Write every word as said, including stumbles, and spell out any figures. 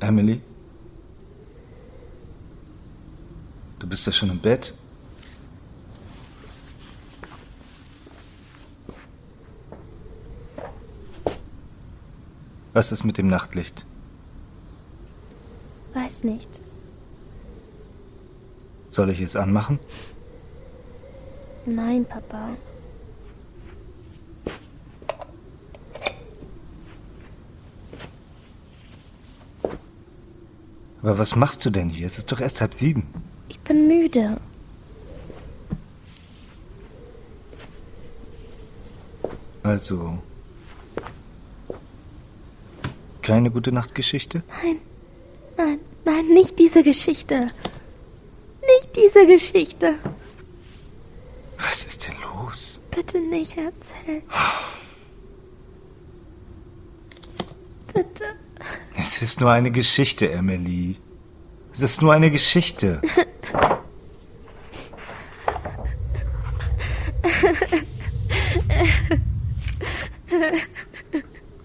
Emily? Du bist ja schon im Bett? Was ist mit dem Nachtlicht? Weiß nicht. Soll ich es anmachen? Nein, Papa. Aber was machst du denn hier? Es ist doch erst halb sieben. Ich bin müde. Also, keine gute Nachtgeschichte? Nein, nein, nein, nicht diese Geschichte. Nicht diese Geschichte. Was ist denn los? Bitte nicht erzählen. Bitte. Es ist nur eine Geschichte, Emily. Es ist nur eine Geschichte.